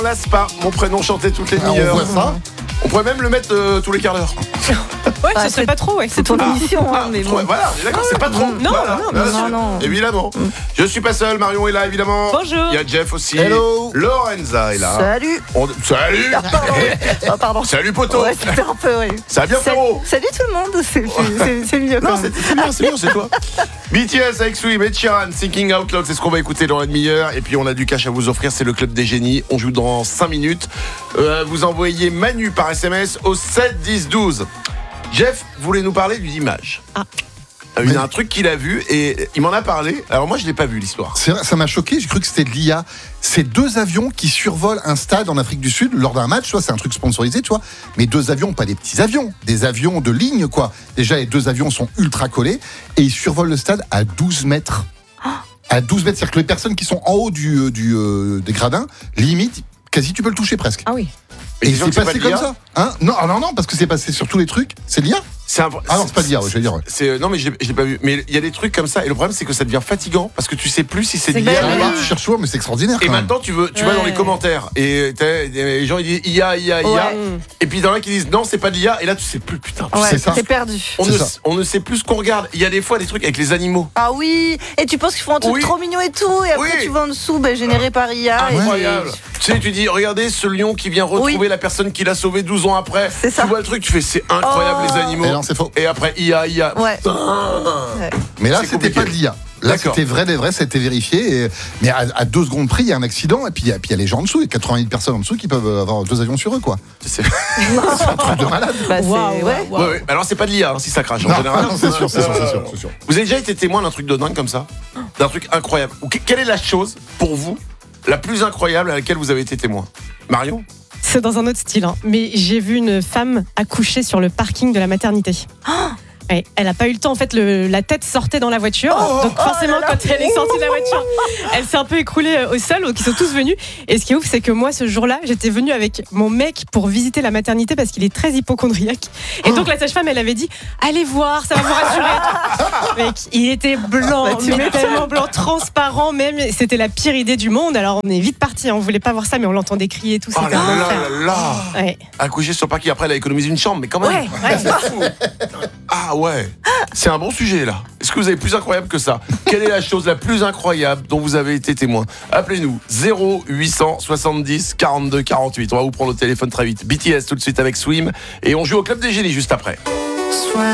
Là, c'est pas mon prénom chanté toutes les On demi-heures. voit ça. On pourrait même le mettre tous les quarts d'heure. Ouais, ça serait pas trop, ouais. C'est ton émission, mais bon. Ouais, voilà, on est d'accord, c'est pas trop. Non, Voilà, non, bien non, sûr. non. Évidemment. Je suis pas seul, Marion est là, évidemment. Bonjour. Il y a Jeff aussi. Hello. Lorenza est là. Salut. Salut. Oh, pardon. Salut, poteau. Ouais, c'était un peu, oui. Ça va bien, frérot? Salut tout le monde, c'est mieux quand Non, même. c'est bien, c'est toi. BTS avec Swim et Sheeran, Thinking Out Loud, c'est ce qu'on va écouter dans la demi-heure. Et puis on a du cash à vous offrir, c'est le Club des Génies. On joue dans 5 minutes. Vous envoyez Manu par SMS au 7 10 12. Jeff voulait nous parler d'une image. Il y a un truc qu'il a vu et il m'en a parlé. Alors moi je l'ai pas vu l'histoire. C'est vrai, ça m'a choqué, j'ai cru que c'était de l'IA. C'est 2 avions qui survolent un stade en Afrique du Sud lors d'un match, tu vois, c'est un truc sponsorisé, tu vois. Mais 2 avions, pas des petits avions, des avions de ligne, quoi. Déjà, les 2 avions sont ultra collés et ils survolent le stade à 12 mètres. À 12 mètres, c'est-à-dire que les personnes qui sont en haut des gradins, limite, quasi tu peux le toucher presque. Ah oui. Et disons c'est que c'est passé pas de comme l'IA? ça. Hein non, non, parce que c'est passé sur tous les trucs. C'est l'IA. Ah non, c'est pas d'IA, je vais dire. Ouais. Non mais je l'ai pas vu. Mais il y a des trucs comme ça et le problème c'est que ça devient fatigant parce que tu sais plus si c'est de C'est l'IA clair. ou Ouais. pas. Tu cherches souvent, mais c'est extraordinaire. Et quand même. maintenant tu vas dans les commentaires et les gens ils disent IA. Ouais. Et puis il y en a qui disent non c'est pas de l'IA et là tu sais plus putain. Ouais, c'est ça. t'es perdu. C'est ça. On ne sait plus ce qu'on regarde. Il y a des fois des trucs avec les animaux. Ah oui, et tu penses qu'ils font un truc Oui. trop mignon et tout, et après Oui. tu vas en dessous, généré par IA. et Incroyable. Tu sais, tu dis, regardez ce lion qui vient retrouver Oui. la personne qui l'a sauvé 12 ans après. C'est ça. Tu vois le truc, tu fais, c'est incroyable Oh. les animaux. Et non, c'est faux. Et après, IA. Ouais. Putain. Mais là, C'est c'était compliqué. pas de l'IA. Là, D'accord. c'était vrai des vrais, c'était vérifié. Mais à 2 secondes près, il y a un accident, et puis il y a les gens en dessous, il y a 80 000 personnes en dessous qui peuvent avoir 2 avions sur eux, quoi. C'est- C'est un truc de malade. Bah, c'est- Waouh, ouais. waouh. Ouais. Alors, c'est pas de l'IA hein, si ça crache en Non, général. non, c'est sûr. Vous avez déjà été témoin d'un truc de dingue comme ça? D'un truc incroyable? Ou quelle est la chose, pour vous, la plus incroyable à laquelle vous avez été témoin? Marion? C'est dans un autre style, hein. Mais j'ai vu une femme accoucher sur le parking de la maternité. Ouais, elle n'a pas eu le temps, en fait, la tête sortait dans la voiture. Donc forcément, là là. quand elle est sortie de la voiture, elle s'est un peu écroulée au sol, donc ils sont tous venus. Et ce qui est ouf, c'est que moi, ce jour-là, j'étais venue avec mon mec pour visiter la maternité parce qu'il est très hypocondriaque. Et donc la sage-femme, elle avait dit, allez voir, ça va vous rassurer. Mec, il était blanc, Bah, tu mais m'étonnes. tellement blanc, transparent même. C'était la pire idée du monde. Alors on est vite parti, on voulait pas voir ça, mais on l'entendait crier et tout. Oh C'était là un là enfer. là là. Ouais. Accoucher sur le parking, après elle a économisé une chambre, mais quand même. Ouais, ouais. C'est fou. Ah ouais, c'est un bon sujet là. Est-ce que vous avez plus incroyable que ça? Quelle est la chose la plus incroyable dont vous avez été témoin? Appelez-nous 0870 42 48. On va vous prendre au téléphone très vite. BTS tout de suite avec Swim et on joue au Club des Génies juste après.